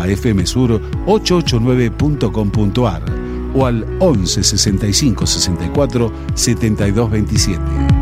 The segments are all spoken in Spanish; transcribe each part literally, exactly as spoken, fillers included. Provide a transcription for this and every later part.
arroba fmsur ocho ocho nueve punto com punto ar o al once sesenta y cinco sesenta y cuatro setenta y dos veintisiete.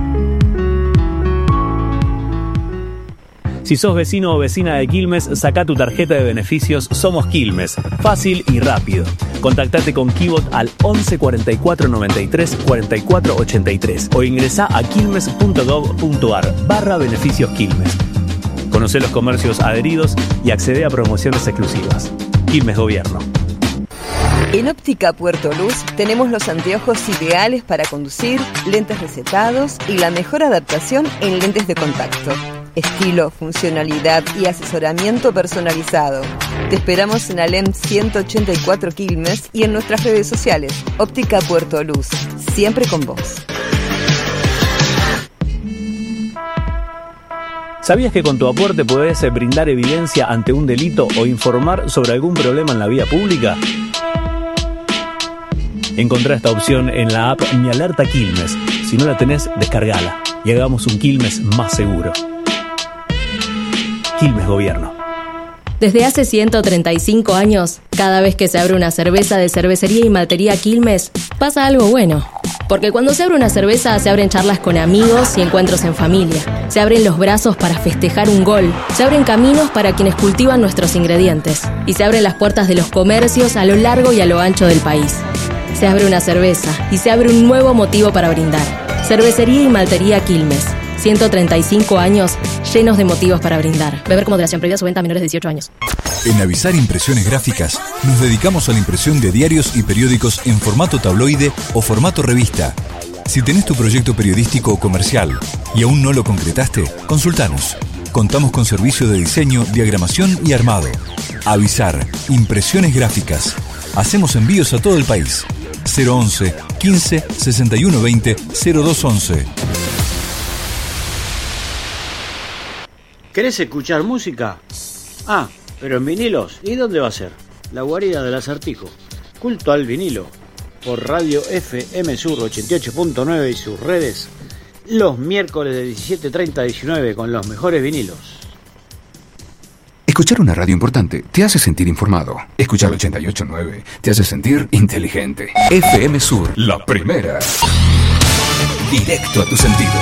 Si sos vecino o vecina de Quilmes, saca tu tarjeta de beneficios Somos Quilmes. Fácil y rápido. Contactate con Kibot al once cuarenta y cuatro noventa y tres cuarenta y cuatro ochenta y tres o ingresá a quilmes punto gov punto ar barra beneficios Quilmes. Conocé los comercios adheridos y accede a promociones exclusivas. Quilmes Gobierno. En Óptica Puerto Luz tenemos los anteojos ideales para conducir, lentes recetados y la mejor adaptación en lentes de contacto. Estilo, funcionalidad y asesoramiento personalizado. Te esperamos en Alem ciento ochenta y cuatro Quilmes y en nuestras redes sociales. Óptica Puerto Luz, siempre con vos. ¿Sabías que con tu aporte podés brindar evidencia ante un delito o informar sobre algún problema en la vía pública? Encontrá esta opción en la app Mi Alerta Quilmes. Si no la tenés, descargala y hagamos un Quilmes más seguro. Quilmes Gobierno. Desde hace ciento treinta y cinco años, cada vez que se abre una cerveza de Cervecería y Maltería Quilmes, pasa algo bueno. Porque cuando se abre una cerveza, se abren charlas con amigos y encuentros en familia. Se abren los brazos para festejar un gol. Se abren caminos para quienes cultivan nuestros ingredientes. Y se abren las puertas de los comercios a lo largo y a lo ancho del país. Se abre una cerveza y se abre un nuevo motivo para brindar. Cervecería y Maltería Quilmes. ciento treinta y cinco años llenos de motivos para brindar. Beber con moderación, previa su venta a menores de dieciocho años. En Avisar Impresiones Gráficas nos dedicamos a la impresión de diarios y periódicos en formato tabloide o formato revista. Si tenés tu proyecto periodístico o comercial y aún no lo concretaste, consultanos. Contamos con servicio de diseño, diagramación y armado. Avisar Impresiones Gráficas. Hacemos envíos a todo el país. cero once quince sesenta y uno veinte cero dos once. ¿Querés escuchar música? Ah, pero en vinilos. ¿Y dónde va a ser? La guarida del Acertijo. Culto al vinilo. Por Radio F M Sur ochenta y ocho punto nueve y sus redes. Los miércoles de diecisiete treinta a diecinueve con los mejores vinilos. Escuchar una radio importante te hace sentir informado. Escuchar ochenta y ocho punto nueve te hace sentir inteligente. F M Sur, la primera. Directo a tus sentidos.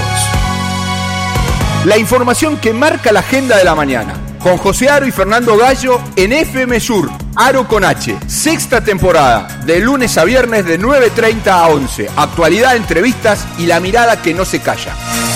La información que marca la agenda de la mañana. Con José Aro y Fernando Gallo en F M Sur. Aro con H. Sexta temporada. De lunes a viernes de nueve treinta a once. Actualidad, entrevistas y la mirada que no se calla.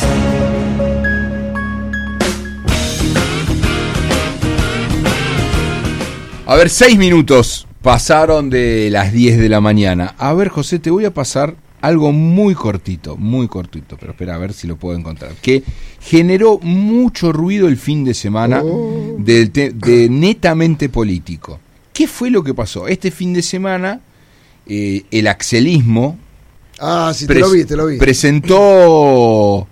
A ver, seis minutos pasaron de las diez de la mañana. A ver, José, te voy a pasar algo muy cortito, muy cortito, pero espera a ver si lo puedo encontrar, que generó mucho ruido el fin de semana oh. de, de, de netamente político. ¿Qué fue lo que pasó? Este fin de semana eh, el axelismo ah, sí, te lo vi, te lo vi. presentó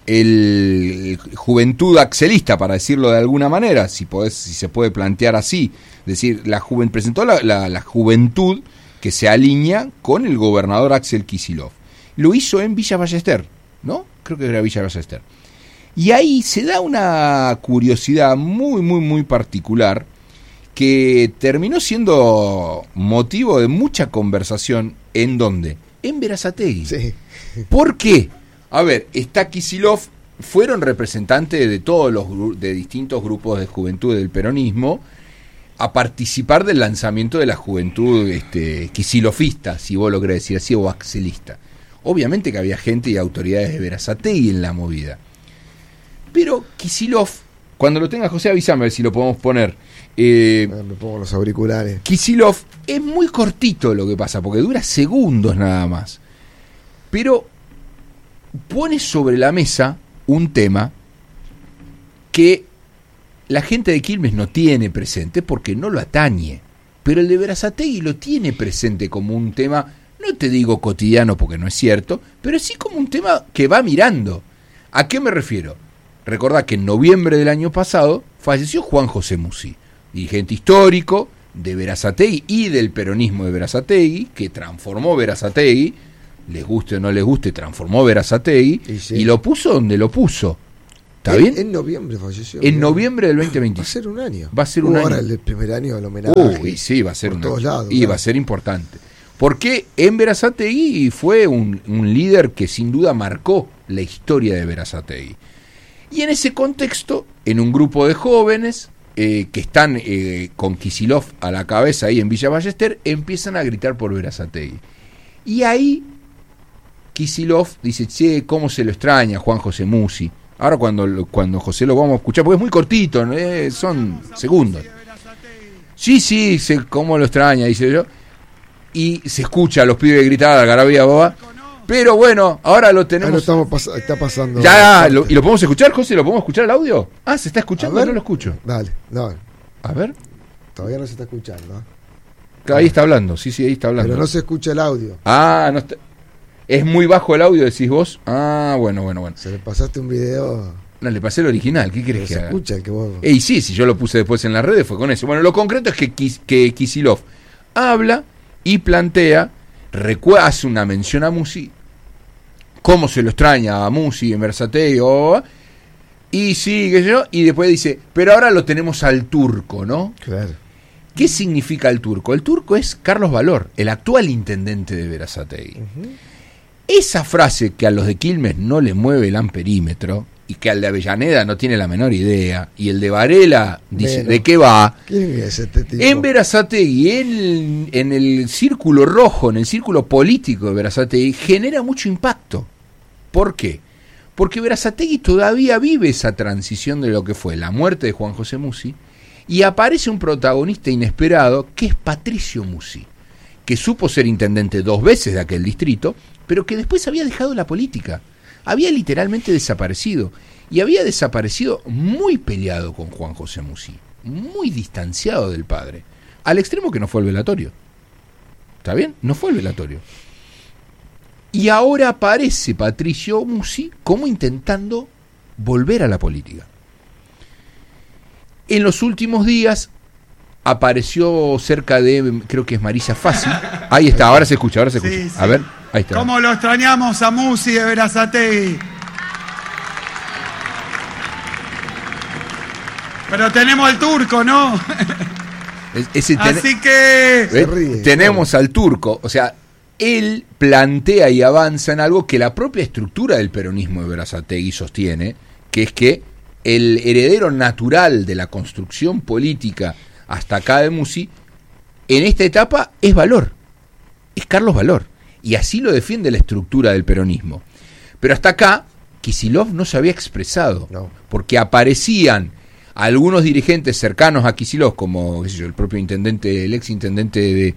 el Juventud Axelista, para decirlo de alguna manera, si podés, si se puede plantear así, es decir, la juven, presentó la, la, la juventud que se alinea con el gobernador Axel Kicillof. Lo hizo en Villa Ballester, ¿no? Creo que era Villa Ballester. Y ahí se da una curiosidad muy, muy, muy particular que terminó siendo motivo de mucha conversación. ¿En dónde? En Berazategui. Sí. ¿Por qué? A ver, está Kicillof, fueron representantes de todos los de distintos grupos de juventud del peronismo a participar del lanzamiento de la juventud este, kicilofista, si vos lo querés decir así, o axelista. Obviamente que había gente y autoridades de Berazategui en la movida. Pero Kicillof, cuando lo tenga José, avísame a ver si lo podemos poner. Eh, Me pongo los auriculares. Kicillof es muy cortito lo que pasa, porque dura segundos nada más. Pero pone sobre la mesa un tema que la gente de Quilmes no tiene presente porque no lo atañe, pero el de Berazategui lo tiene presente como un tema, no te digo cotidiano porque no es cierto, pero sí como un tema que va mirando. ¿A qué me refiero? Recordá que en noviembre del año pasado falleció Juan José Musi, dirigente histórico de Berazategui y del peronismo de Berazategui, que transformó Berazategui, les guste o no les guste, transformó Berazategui y, sí. y lo puso donde lo puso. ¿Está en, bien? En noviembre falleció. En noviembre del veinte veinticinco. Va a ser un año. Va a ser un uh, año. Ahora el primer año del homenaje. Uy, sí, va a ser por un todos año. lados. Y claro. va a ser importante. Porque en Berazategui fue un, un líder que sin duda marcó la historia de Berazategui. Y en ese contexto, en un grupo de jóvenes eh, que están eh, con Kicillof a la cabeza ahí en Villa Ballester, empiezan a gritar por Berazategui. Y ahí Kicillof dice, che, cómo se lo extraña Juan José Musi. Ahora cuando, cuando José lo vamos a escuchar, porque es muy cortito, ¿no? eh, son segundos. Sí, sí, sé cómo lo extraña, dice yo. Y se escucha a los pibes gritar, algarabía, boba. Pero bueno, ahora lo tenemos. Ah, no estamos pas- está pasando. Ya, lo, ¿y lo podemos escuchar, José? ¿Lo podemos escuchar el audio? Ah, ¿se está escuchando? ver. No lo escucho. Dale, no. A ver. Todavía no se está escuchando. Ahí está hablando, sí, sí, ahí está hablando. Pero no se escucha el audio. Ah, no está. ¿Es muy bajo el audio, decís vos? Ah, bueno, bueno, bueno. Se le pasaste un video. No, le pasé el original, ¿qué querés No que se haga? escucha el que vos. Ey, sí, si yo lo puse después en las redes fue con eso. Bueno, lo concreto es que, Kis- que Kicillof habla y plantea, recue- hace una mención a Musi, cómo se lo extraña a Musi en Berazategui, oh, y sigue yo, y después dice, pero ahora lo tenemos al turco, ¿no? Claro. ¿Qué significa el turco? El turco es Carlos Valor, el actual intendente de Berazategui. Uh-huh. Esa frase que a los de Quilmes no le mueve el amperímetro, y que al de Avellaneda no tiene la menor idea, y el de Varela dice, Menos. ¿de qué va? ¿Quién es este tipo? En Berazategui, en, en el círculo rojo, en el círculo político de Berazategui, genera mucho impacto. ¿Por qué? Porque Berazategui todavía vive esa transición de lo que fue la muerte de Juan José Musi, y aparece un protagonista inesperado que es Patricio Musi, que supo ser intendente dos veces de aquel distrito, pero que después había dejado la política. Había literalmente desaparecido, y había desaparecido muy peleado con Juan José Musi, muy distanciado del padre, al extremo que no fue al velatorio. ¿Está bien? No fue al velatorio. Y ahora aparece Patricio Musi como intentando volver a la política. En los últimos días apareció cerca de, creo que es Marisa Fassi. Ahí está, ahora se escucha, ahora se escucha. Sí, sí. A ver, ahí está. ¿Cómo lo extrañamos a Musi de Berazategui? Pero tenemos al turco, ¿no? Es- ese ten- Así que... ¿Ves? ríe, Tenemos al turco, o sea, él plantea y avanza en algo que la propia estructura del peronismo de Berazategui sostiene, que es que el heredero natural de la construcción política hasta acá de Musi, en esta etapa es Valor, es Carlos Valor, y así lo defiende la estructura del peronismo. Pero hasta acá, Kicillof no se había expresado, No. porque aparecían algunos dirigentes cercanos a Kicillof, como qué sé yo, el propio intendente, el ex intendente de,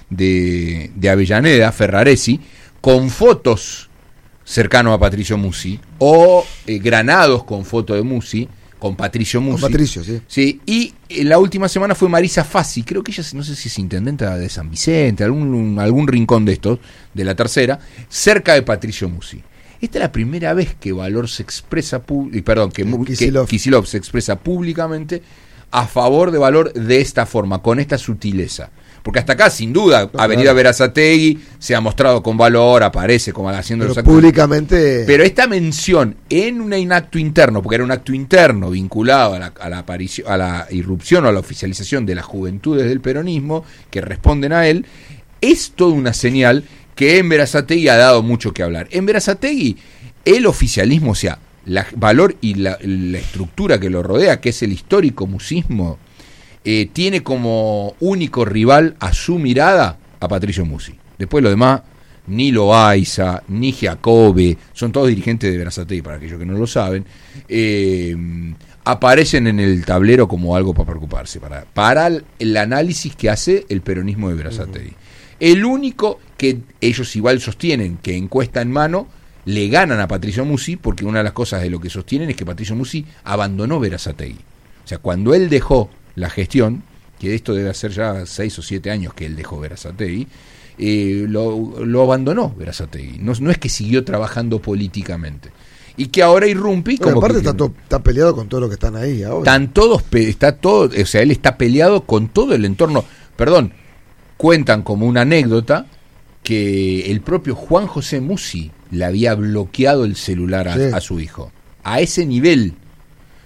de, de Avellaneda, Ferraresi, con fotos cercanos a Patricio Musi, o eh, granados con foto de Musi, con Patricio Musi. Con Patricio, sí. Sí, y en la última semana fue Marisa Fassi, creo que ella, no sé si es intendenta de San Vicente, algún, algún rincón de estos, de la tercera, cerca de Patricio Musi. Esta es la primera vez que Valor se expresa, pu- perdón, que, Mu- que Kicillof. Kicillof se expresa públicamente a favor de Valor de esta forma, con esta sutileza. Porque hasta acá, sin duda, No, Avenida claro. Berazategui se ha mostrado con Valor, aparece como haciendo Pero los actos. públicamente. Pero esta mención en un, un acto interno, porque era un acto interno vinculado a la, a la aparición, a la irrupción o a la oficialización de las juventudes del peronismo que responden a él, es toda una señal que en Berazategui ha dado mucho que hablar. En Berazategui, el oficialismo, o sea, la Valor y la, la estructura que lo rodea, que es el histórico musismo, eh, tiene como único rival a su mirada a Patricio Musi. Después lo demás, ni Loaiza, ni Giacobbe, son todos dirigentes de Berazategui, para aquellos que no lo saben, eh, aparecen en el tablero como algo para preocuparse, para, para el, el análisis que hace el peronismo de Berazategui. Uh-huh. El único que ellos igual sostienen que encuesta en mano, le ganan a Patricio Musi, porque una de las cosas de lo que sostienen es que Patricio Musi abandonó Berazategui. O sea, cuando él dejó la gestión, que esto debe hacer ya seis o siete años que él dejó Berazategui, eh, lo, lo abandonó Berazategui. No, no es que siguió trabajando políticamente. Y que ahora irrumpe y Bueno, como aparte que, está, to- está peleado con todos los que están ahí ahora. están todos, pe- está todo, o sea, él está peleado con todo el entorno. Perdón, cuentan como una anécdota que el propio Juan José Musi le había bloqueado el celular a, Sí. a su hijo. A ese nivel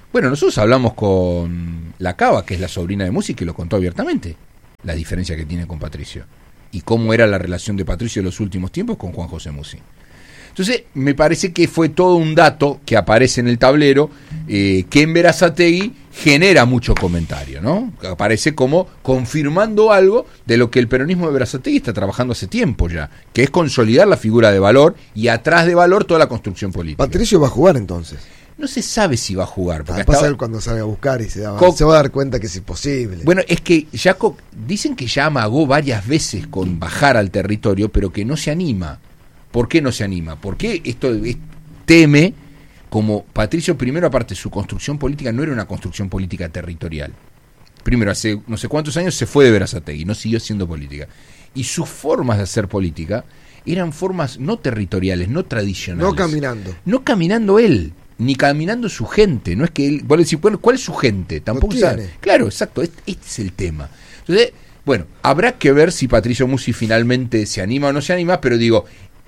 Bueno, nosotros hablamos con la Cava, que es la sobrina de Musi, que lo contó abiertamente, la diferencia que tiene con Patricio, y cómo era la relación de Patricio en los últimos tiempos con Juan José Musi. Entonces, me parece que fue todo un dato que aparece en el tablero, eh, que en Berazategui genera mucho comentario, ¿no? Aparece como confirmando algo de lo que el peronismo de Berazategui está trabajando hace tiempo ya, que es consolidar la figura de Valor y atrás de Valor toda la construcción política. Patricio va a jugar entonces. No se sabe si va a jugar. Porque Ah, hasta pasa ahora- él cuando salga a buscar y se, da- Co- se va a dar cuenta que es imposible. Bueno, es que ya co- dicen que ya amagó varias veces con bajar al territorio, pero que no se anima. ¿Por qué no se anima? Porque esto es- teme, como Patricio, primero, aparte, su construcción política no era una construcción política territorial. Primero, hace no sé cuántos años se fue de Berazategui, no siguió haciendo política. Y sus formas de hacer política eran formas no territoriales, no tradicionales. no caminando. No caminando él, ni caminando su gente. No es que él, vos le decís, bueno, ¿cuál es su gente? Tampoco No sabe. tiene. Claro, exacto, este, este es el tema. Entonces, bueno, habrá que ver si Patricio Musi finalmente se anima o no se anima, pero digo,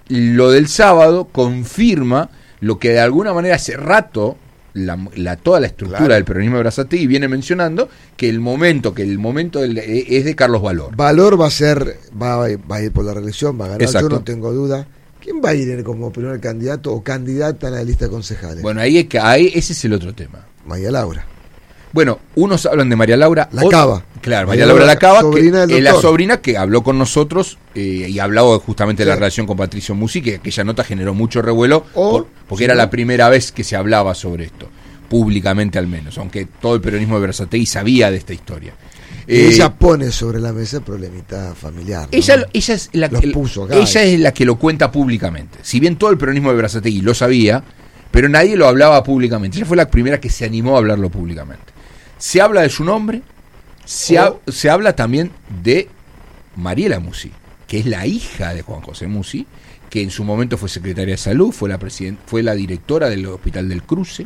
lo del sábado confirma lo que de alguna manera hace rato la, la- toda la estructura Claro. del peronismo de Berazategui viene mencionando que el momento, que el momento del- es de Carlos Valor. Valor va a ser, va, a- va a ir por la reelección, va a ganar, Exacto. yo no tengo duda. ¿Quién va a ir como primer candidato o candidata en la lista de concejales? Bueno, ahí, es que, ahí ese es el otro tema. María Laura. Bueno, unos hablan de María Laura. La otros- Cava. Claro, María María Laura Laura, La Cava, sobrina que del es la doctor. sobrina que habló con nosotros eh, y ha hablado justamente de la Sí. relación con Patricio Musi, que aquella nota generó mucho revuelo, O, por- porque si era no- la primera vez que se hablaba sobre esto, públicamente al menos, aunque todo el peronismo de Berazategui sabía de esta historia. Y Eh, ella pone sobre la mesa el problemita familiar. ¿no? Ella, ella, es la, Los el- puso acá. ella es la que lo cuenta públicamente. Si bien todo el peronismo de Berazategui lo sabía, pero nadie lo hablaba públicamente. Ella fue la primera que se animó a hablarlo públicamente. Se habla de su nombre, se, Oh. ha- se habla también de Mariela Musi, que es la hija de Juan José Musi, que en su momento fue secretaria de salud, fue la, presiden- fue la directora del Hospital del Cruce.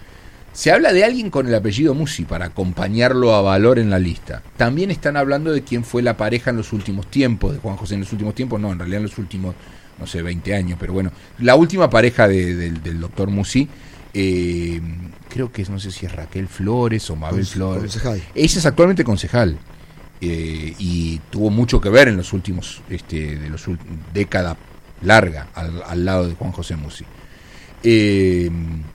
Se habla de alguien con el apellido Musi para acompañarlo a Valor en la lista. También están hablando de quién fue la pareja en los últimos tiempos, de Juan José en los últimos tiempos, no, en realidad en los últimos, no sé, veinte años, pero bueno, la última pareja de- del, del doctor Musi, eh, creo que es, no sé si es Raquel Flores o Mabel Conce- Flores. concejal. Ella es actualmente concejal eh, y tuvo mucho que ver en los últimos, este, de los ult- década larga al, al lado de Juan José Musi. Eh,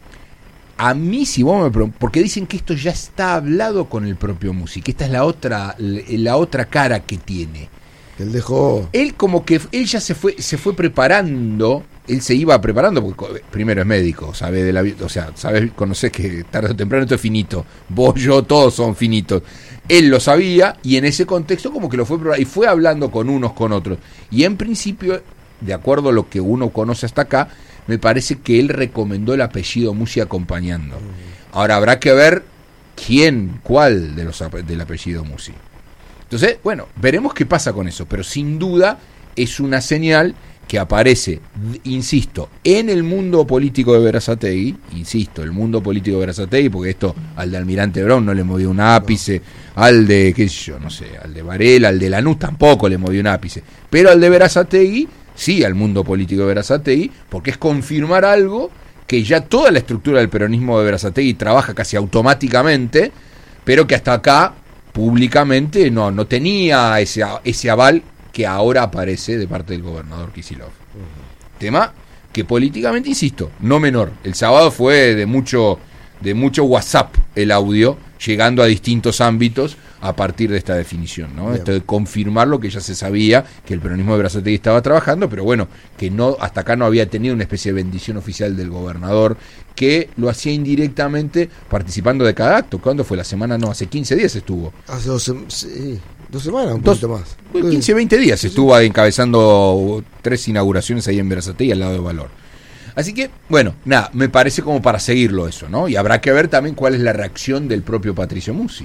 a mí, si vos me preguntas, porque dicen que esto ya está hablado con el propio Musi, que esta es la otra, la otra cara que tiene. Que él dejó. Él como que él ya se fue, se fue preparando, él se iba preparando, porque co- primero es médico, sabe de la vi- o sea, sabes, conocés que tarde o temprano esto es finito. Vos, yo, todos son finitos. Él lo sabía y en ese contexto como que lo fue preparando y fue hablando con unos con otros. Y en principio, de acuerdo a lo que uno conoce hasta acá, me parece que él recomendó el apellido Musi acompañando. Ahora habrá que ver quién, cuál de los ape- del apellido Musi. Entonces, bueno, veremos qué pasa con eso, pero sin duda es una señal que aparece, insisto, en el mundo político de Berazategui, insisto, el mundo político de Berazategui, porque esto al de Almirante Brown no le movió un ápice, al de, qué sé yo, no sé, al de Varela, al de Lanús tampoco le movió un ápice, pero al de Berazategui, sí, al mundo político de Berazategui, porque es confirmar algo que ya toda la estructura del peronismo de Berazategui trabaja casi automáticamente, pero que hasta acá públicamente no, no tenía ese, ese aval que ahora aparece de parte del gobernador Kicillof. Uh-huh. Tema que políticamente, insisto, no menor. El sábado fue de mucho, de mucho WhatsApp el audio, llegando a distintos ámbitos a partir de esta definición, ¿no? Esto de confirmar lo que ya se sabía, que el peronismo de Berazategui estaba trabajando, pero bueno, que no hasta acá no había tenido una especie de bendición oficial del gobernador, que lo hacía indirectamente participando de cada acto. ¿Cuándo fue? La semana, no, hace quince días estuvo. Hace dos, sem- sí, dos semanas, un Dos- poquito más. quince, veinte días estuvo encabezando tres inauguraciones ahí en Berazategui al lado de Valor. Así que, bueno, nada, me parece como para seguirlo eso, ¿no? Y habrá que ver también cuál es la reacción del propio Patricio Musi.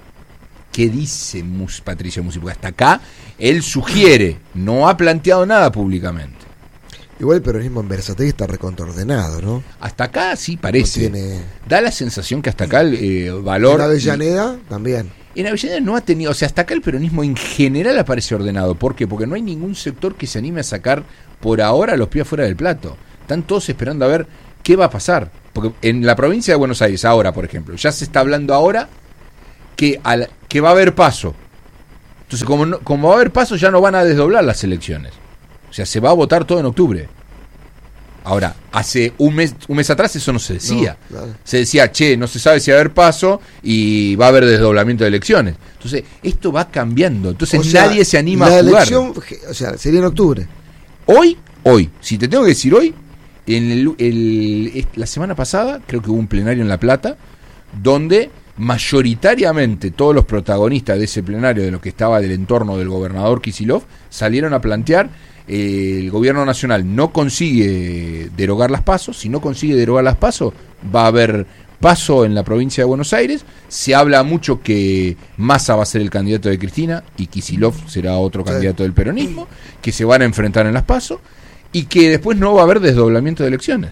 ¿Qué dice Mus, Patricio Musi? Porque hasta acá él sugiere, no ha planteado nada públicamente. Igual el peronismo en Berazategui está recontraordenado, ¿no? Hasta acá sí parece. No tiene- Da la sensación que hasta acá el eh, Valor... En Avellaneda también. En Avellaneda no ha tenido, o sea, hasta acá el peronismo en general aparece ordenado. ¿Por qué? Porque no hay ningún sector que se anime a sacar por ahora los pies fuera del plato. Están todos esperando a ver qué va a pasar. porque en la provincia de Buenos Aires ahora, por ejemplo, ya se está hablando ahora que, al, que va a haber paso. Entonces, como, no, como va a haber paso, ya no van a desdoblar las elecciones. O sea, se va a votar todo en octubre. Ahora, hace un mes un mes atrás eso no se decía. No, claro. Se decía, che, no se sabe si va a haber paso y va a haber desdoblamiento de elecciones. Entonces, esto va cambiando. Entonces, o sea, nadie se anima a jugar. La elección, o sea, sería en octubre. Hoy, hoy, si te tengo que decir hoy, en el, el, la semana pasada, creo que hubo un plenario en La Plata, donde mayoritariamente todos los protagonistas de ese plenario, de lo que estaba del entorno del gobernador Kicillof, salieron a plantear eh, el gobierno nacional no consigue derogar las PASO. Si no consigue derogar las PASO, va a haber PASO en la provincia de Buenos Aires. Se habla mucho que Massa va a ser el candidato de Cristina y Kicillof será otro sí. candidato del peronismo, que se van a enfrentar en las PASO y que después no va a haber desdoblamiento de elecciones.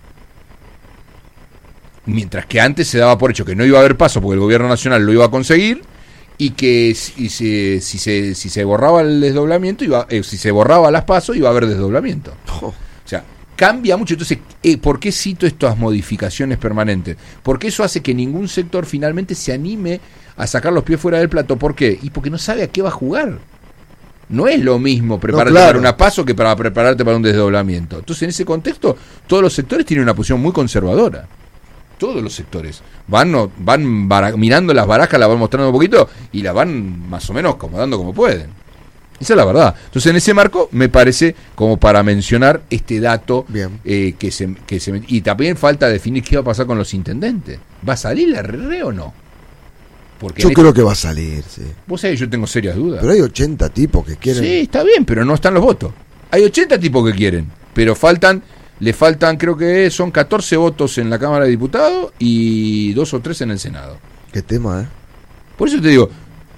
Mientras que antes se daba por hecho que no iba a haber paso porque el gobierno nacional lo iba a conseguir y que si, si, si, se, si se borraba el desdoblamiento, iba, eh, si se borraba las pasos, iba a haber desdoblamiento. Oh. O sea, cambia mucho. Entonces, eh, ¿por qué cito estas modificaciones permanentes? Porque eso hace que ningún sector finalmente se anime a sacar los pies fuera del plato. ¿Por qué? Y porque no sabe a qué va a jugar. No es lo mismo prepararte no, claro. para una paso que para prepararte para un desdoblamiento. Entonces, en ese contexto, todos los sectores tienen una posición muy conservadora. Todos los sectores van no, van bara, mirando las barajas, las van mostrando un poquito y las van más o menos acomodando como pueden. Esa es la verdad. Entonces, en ese marco me parece como para mencionar este dato eh, que se que se y también falta definir qué va a pasar con los intendentes. ¿Va a salir la R R o no? Porque yo creo este... que va a salir, sí. Vos sabés, yo tengo serias dudas. Pero hay ochenta tipos que quieren. Sí, está bien, pero no están los votos. Hay ochenta tipos que quieren, pero faltan Le faltan, creo que son catorce votos en la Cámara de Diputados y dos o tres en el Senado. Qué tema, ¿eh? Por eso te digo,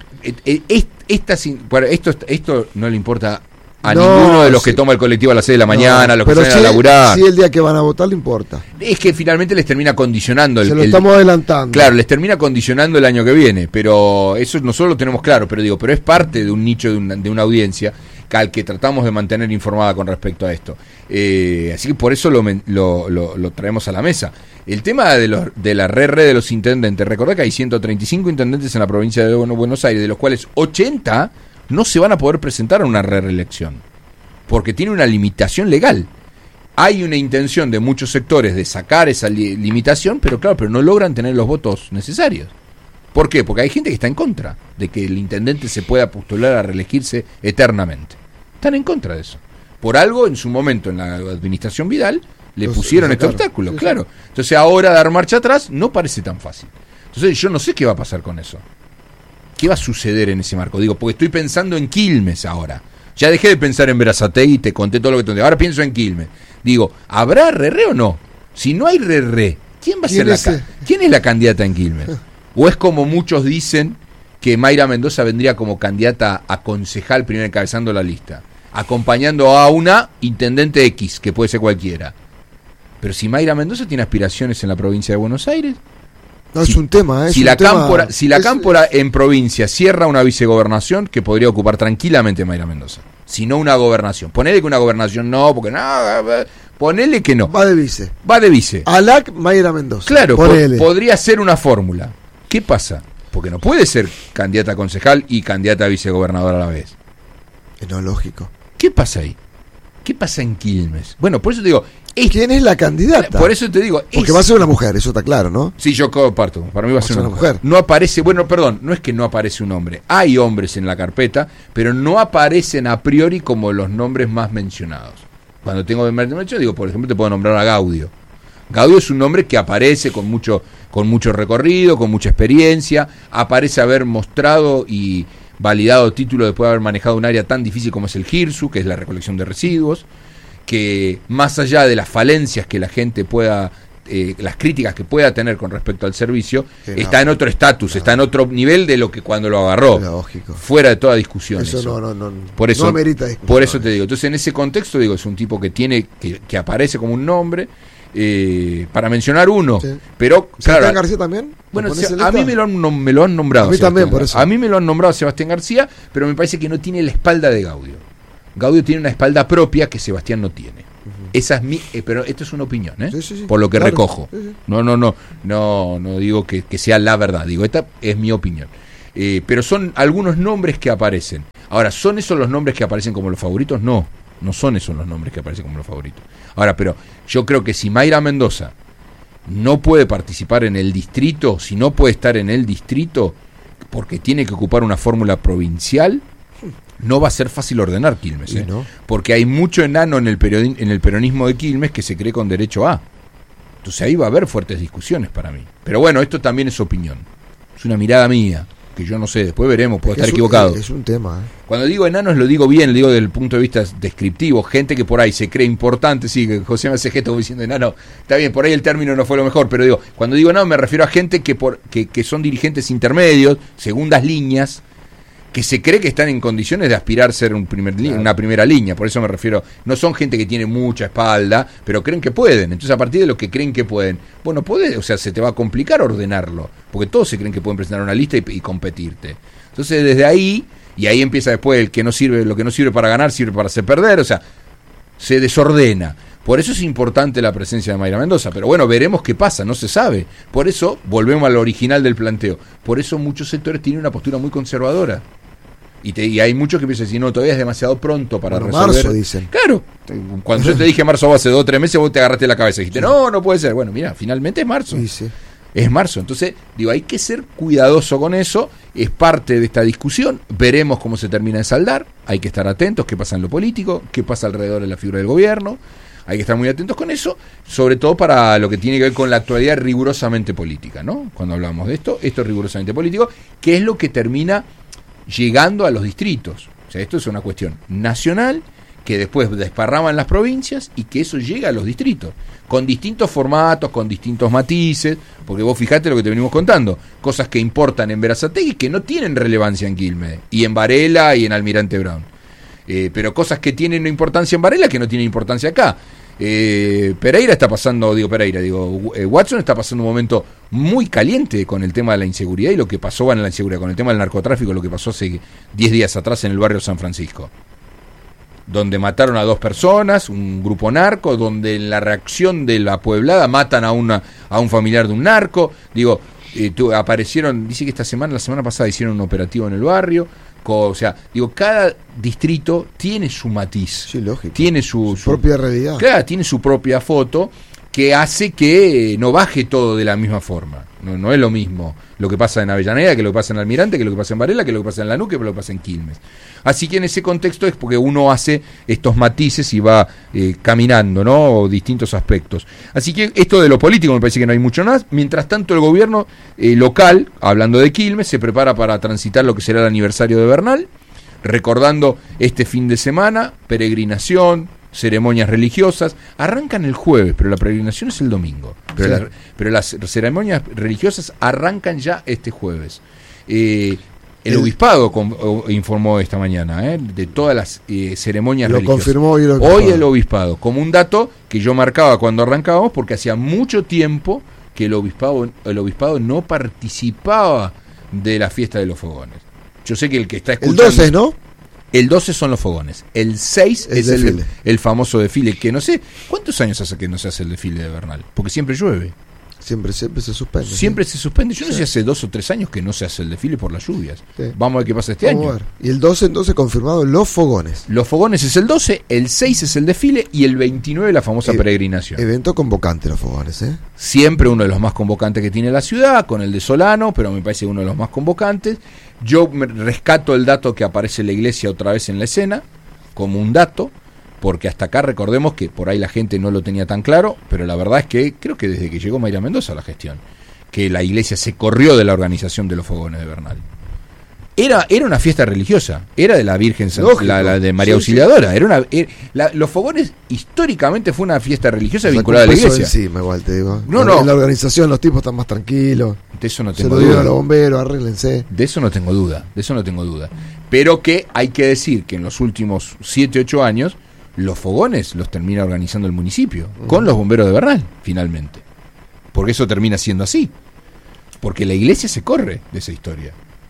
esta, esto, esto no le importa a no, ninguno de los sí. que toma el colectivo a las seis de la mañana, no, a los que salen sí, a laburar. Sí, el día que van a votar le importa. Es que finalmente les termina condicionando. El, Se lo el, estamos adelantando. Claro, les termina condicionando el año que viene, pero eso nosotros lo tenemos claro, pero digo, pero es parte de un nicho, de una, de una audiencia al que tratamos de mantener informada con respecto a esto. Eh, así que por eso lo, lo, lo, lo traemos a la mesa. El tema de, los, de la R R de los intendentes, recordad que hay ciento treinta y cinco intendentes en la provincia de Buenos Aires, de los cuales ochenta no se van a poder presentar a una reelección, porque tiene una limitación legal. Hay una intención de muchos sectores de sacar esa li- limitación, pero claro, pero no logran tener los votos necesarios. ¿Por qué? Porque hay gente que está en contra de que el intendente se pueda postular a reelegirse eternamente. Están en contra de eso. Por algo, en su momento, en la administración Vidal, le Entonces, pusieron este obstáculo, sí, claro. Sí. Entonces ahora dar marcha atrás no parece tan fácil. Entonces yo no sé qué va a pasar con eso. ¿Qué va a suceder en ese marco? Digo, porque estoy pensando en Quilmes ahora. Ya dejé de pensar en Berazategui y te conté todo lo que te conté. Ahora pienso en Quilmes. Digo, ¿habrá R R o no? Si no hay R R, ¿quién va a ser la ca- ¿quién es la candidata en Quilmes? ¿O es como muchos dicen que Mayra Mendoza vendría como candidata a concejal primero encabezando la lista, acompañando a una intendente X, que puede ser cualquiera? Pero si Mayra Mendoza tiene aspiraciones en la provincia de Buenos Aires... No, si, es un tema, ¿eh? Si, es la, un cámpora, tema, si la es, cámpora en provincia cierra una vicegobernación, que podría ocupar tranquilamente Mayra Mendoza. Si no una gobernación. Ponele que una gobernación no, porque no... Ponele que no. Va de vice. Va de vice. Alac Mayra Mendoza. Claro, po- podría ser una fórmula. ¿Qué pasa? Porque no puede ser candidata a concejal y candidata a vicegobernadora a la vez. No, lógico. ¿Qué pasa ahí? ¿Qué pasa en Quilmes? Bueno, por eso te digo... Es, ¿quién es la candidata? Por eso te digo... Porque es, va a ser una mujer, eso está claro, ¿no? Sí, yo comparto. Para mí va a ser una, una mujer. mujer. No aparece... Bueno, perdón, no es que no aparece un hombre. Hay hombres en la carpeta, pero no aparecen a priori como los nombres más mencionados. Cuando tengo de mencionar, digo, por ejemplo, te puedo nombrar a Gaudio. Gaudio es un nombre que aparece con mucho, con mucho recorrido, con mucha experiencia, aparece haber mostrado y validado título después de haber manejado un área tan difícil como es el GIRSU, que es la recolección de residuos, que más allá de las falencias que la gente pueda, eh, las críticas que pueda tener con respecto al servicio, sí, no, está en otro estatus, no. está en otro nivel de lo que cuando lo agarró, lógico. Fuera de toda discusión. Eso, eso. No, no, no, por eso, no amerita discusión. Por eso te digo, entonces en ese contexto digo, es un tipo que tiene, que, que aparece como un nombre, eh, para mencionar uno, sí. pero Sebastián claro, García también. Bueno, se, a mí me lo, han, me lo han nombrado. A mí también, por eso. A mí me lo han nombrado Sebastián García, pero me parece que no tiene la espalda de Gaudio. Gaudio tiene una espalda propia que Sebastián no tiene. Uh-huh. Esa es mi, eh, pero esto es una opinión, ¿eh? Sí, sí, sí. Por lo que Claro. recojo. Sí, sí. No, no, no, no, no digo que, que sea la verdad. Digo, esta es mi opinión. Eh, pero son algunos nombres que aparecen. Ahora, ¿son esos los nombres que aparecen como los favoritos? No, no son esos los nombres que aparecen como los favoritos. Ahora, pero yo creo que si Mayra Mendoza no puede participar en el distrito, si no puede estar en el distrito porque tiene que ocupar una fórmula provincial, no va a ser fácil ordenar Quilmes, ¿eh? ¿No? Porque hay mucho enano en el, periodi- en el peronismo de Quilmes que se cree con derecho a. Entonces ahí va a haber fuertes discusiones para mí. Pero bueno, esto también es opinión. Es una mirada mía, que yo no sé, después veremos, puedo Es estar un- equivocado. Es un tema, ¿eh? Cuando digo enanos lo digo bien, lo digo desde el punto de vista descriptivo, gente que por ahí se cree importante, sí, que José me hace gesto como diciendo enano, está bien, por ahí el término no fue lo mejor, pero digo, cuando digo enano me refiero a gente que, por, que, que son dirigentes intermedios, segundas líneas, que se cree que están en condiciones de aspirar a ser un primer li- una primera línea, por eso me refiero, no son gente que tiene mucha espalda, pero creen que pueden, entonces a partir de lo que creen que pueden, bueno, puede, o sea, se te va a complicar ordenarlo, porque todos se creen que pueden presentar una lista y, y competirte. Entonces desde ahí, y ahí empieza después el que no sirve, lo que no sirve para ganar sirve para hacer perder, o sea, se desordena. Por eso es importante la presencia de Mayra Mendoza, pero bueno, veremos qué pasa, no se sabe. Por eso, volvemos al original del planteo, por eso muchos sectores tienen una postura muy conservadora. Y, te, y hay muchos que piensan, si no, todavía es demasiado pronto para Bueno, resolver. marzo, dicen. Claro, cuando yo te dije marzo hace dos o tres meses, vos te agarraste la cabeza y dijiste, no, no puede ser. Bueno, mira, finalmente es marzo. Sí, sí. Es marzo, entonces digo, hay que ser cuidadoso con eso, es parte de esta discusión, veremos cómo se termina de saldar, hay que estar atentos, qué pasa en lo político, qué pasa alrededor de la figura del gobierno, hay que estar muy atentos con eso, sobre todo para lo que tiene que ver con la actualidad rigurosamente política, ¿no? Cuando hablamos de esto, esto es rigurosamente político, que es lo que termina llegando a los distritos, o sea, esto es una cuestión nacional que después desparrama en las provincias y que eso llega a los distritos, con distintos formatos, con distintos matices, porque vos fijate lo que te venimos contando, cosas que importan en Berazategui que no tienen relevancia en Quilmes, y en Varela y en Almirante Brown, eh, pero cosas que tienen importancia en Varela que no tienen importancia acá. Eh, Pereira está pasando, digo Pereira, digo eh, Watson está pasando un momento muy caliente con el tema de la inseguridad y lo que pasó en la inseguridad, con el tema del narcotráfico, lo que pasó hace diez días atrás en el barrio San Francisco, donde mataron a dos personas, un grupo narco, donde en la reacción de la pueblada matan a una a un familiar de un narco. Digo, eh, tu, aparecieron, dice que esta semana, la semana pasada hicieron un operativo en el barrio. Co, o sea, digo, cada distrito tiene su matiz, sí, lógico, tiene su, su, su propia realidad. Claro, tiene su propia foto que hace que no baje todo de la misma forma. No, no es lo mismo lo que pasa en Avellaneda, que lo que pasa en Almirante, que lo que pasa en Varela, que lo que pasa en Lanús, que lo que pasa en Quilmes. Así que en ese contexto es porque uno hace estos matices y va eh, caminando, ¿no? Distintos aspectos. Así que esto de lo político me parece que no hay mucho más. Mientras tanto, el gobierno eh, local, hablando de Quilmes, se prepara para transitar lo que será el aniversario de Bernal, recordando este fin de semana, peregrinación, ceremonias religiosas. Arrancan el jueves, pero la peregrinación es el domingo. Pero, sí. la, pero las ceremonias religiosas arrancan ya este jueves. Eh, el, el obispado com, o, informó esta mañana eh, de todas las eh, ceremonias lo religiosas. Confirmó hoy, lo hoy el obispado, como un dato que yo marcaba cuando arrancábamos, porque hacía mucho tiempo que el obispado, el obispado no participaba de la fiesta de los fogones. Yo sé que el que está escuchando... El doce, ¿no? El doce son los fogones. El seis el es el, el famoso desfile, que no sé, ¿cuántos años hace que no se hace el desfile de Bernal? Porque siempre llueve. Siempre, siempre se suspende. Siempre ¿sí? se suspende. Yo no sí. sé si hace dos o tres años que no se hace el desfile por las lluvias. Sí. Vamos a ver qué pasa este Vamos año. A ver. Y el doce entonces confirmado los fogones. Los fogones es el doce, el seis es el desfile y el veintinueve la famosa e- peregrinación. Evento convocante los fogones, ¿eh? Siempre uno de los más convocantes que tiene la ciudad, con el de Solano, pero me parece uno de los más convocantes. Yo me rescato el dato que aparece la iglesia otra vez en la escena, como un dato, porque hasta acá recordemos que por ahí la gente no lo tenía tan claro, pero la verdad es que creo que desde que llegó Mayra Mendoza a la gestión, que la iglesia se corrió de la organización de los fogones de Bernal. Era, era una fiesta religiosa, era de la Virgen, la, la de María sí, Auxiliadora. Sí. Era una, era, la, los fogones históricamente fue una fiesta religiosa, o sea, vinculada a la iglesia. Encima, igual te digo. No, en, no. En la organización los tipos están más tranquilos. De eso no tengo Se lo dieron a los bomberos, arréglense. De eso no tengo duda, de eso no tengo duda. Pero que hay que decir que en los últimos siete, ocho años, los fogones los termina organizando el municipio, uh-huh. con los bomberos de Bernal, finalmente. Porque eso termina siendo así. Porque la iglesia se corre de esa historia.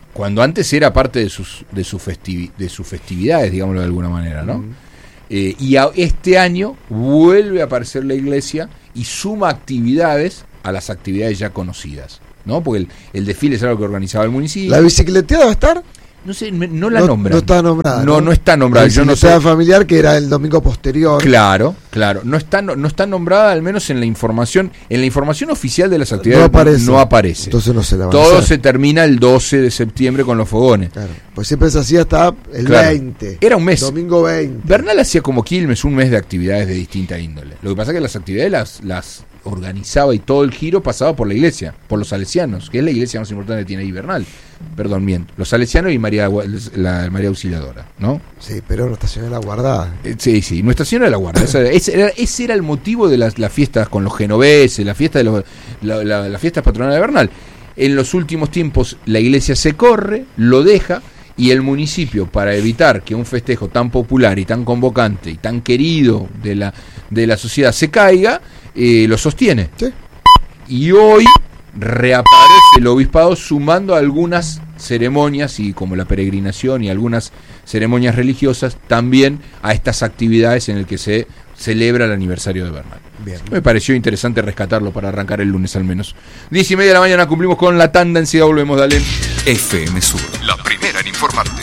cuando antes era parte de sus de, su festivi- de sus festividades, digámoslo de alguna manera, ¿no? Mm. Eh, y a, este año vuelve a aparecer la iglesia y suma actividades a las actividades ya conocidas, ¿no? Porque el, el desfile es algo que organizaba el municipio. ¿La bicicleteada va a estar? No sé, no la no, nombran. No está nombrada. No, no, no está nombrada. La Yo no bicicleteada sé. familiar, que era el domingo posterior. Claro, claro. No está, no, no está nombrada, al menos en la información. En la información oficial de las actividades no aparece. No aparece. Entonces no se la van Todo a hacer. se termina el doce de septiembre con los fogones. Claro. Pues siempre se hacía hasta el Claro. veinte. Era un mes. Domingo veinte. Bernal hacía como Quilmes un mes de actividades de distinta índole. Lo que pasa es que las actividades las, las organizaba y todo el giro pasaba por la iglesia, por los salesianos, que es la iglesia más importante que tiene ahí Bernal. Perdón, miento. Los salesianos y María, la María Auxiliadora, ¿no? Sí, pero Nuestra Señora de la Guardada. Eh, sí, sí, Nuestra Señora de la Guarda. Ese, ese, era, ese era el motivo de las, las fiestas con los genoveses, la fiesta de los, la, la, las fiestas patronales de Bernal. En los últimos tiempos la iglesia se corre, lo deja, y el municipio, para evitar que un festejo tan popular y tan convocante y tan querido de la, de la sociedad se caiga, eh, lo sostiene. Sí. Y hoy reaparece el obispado sumando algunas ceremonias, y como la peregrinación y algunas ceremonias religiosas, también a estas actividades en el que se celebra el aniversario de Bernal. Bien. Me pareció interesante rescatarlo para arrancar el lunes al menos. Diez y media de la mañana cumplimos con la tanda, enseguida volvemos, dale. F M Sur, la primera en informarte.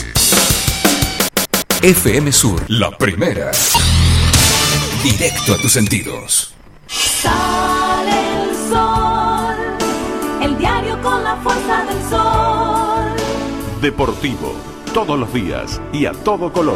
F M Sur, la primera. Directo a tus sentidos. Sale el sol, el diario con la fuerza del sol. Deportivo, todos los días y a todo color.